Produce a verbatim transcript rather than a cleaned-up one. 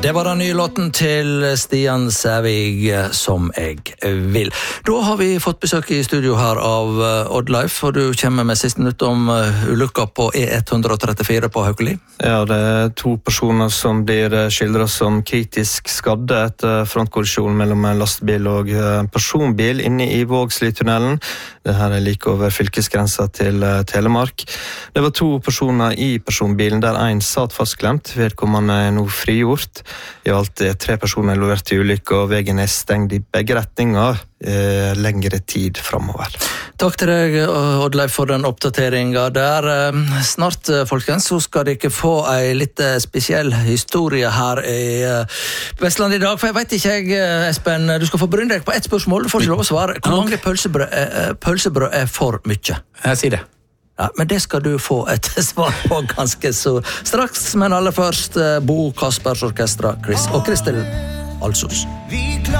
Det var den nye låten til Stian Sævig, Som jeg vil. Da har vi fått besøk i studio her av Oddleif, og du kommer med siste nytt om ulykka på E one thirty-four på Haukeli. Ja, det er to personer som blir skildret som kritisk skadde etter frontkollisjon mellom en lastebil og en personbil inne i Vågsli-tunnelen. Det her er like over fylkesgrensa til Telemark. Det var to personer i personbilen der en satt fastklemt. Vedkommende er nå frigjort. I alt er tre personer involvert i ulykka, og veien er stengt i begge retninger eh, lengre tid fremover. Takk til deg, Oddleif, for den oppdateringen der. Snart, folkens, så skal dere få en litt spesiell historie her i Vestland i dag. For jeg vet ikke, jeg, Espen, du skal få bryne deg på ett spørsmål. Du får ikke lov å svare. Hvor mange pølsebrød er, pølsebrød er for mye? Jeg sier det. Ja, men det skal du få et svar på ganske så straks. Men aller først, Bo Kaspers Orkestra, Chris og Kristel Alsos.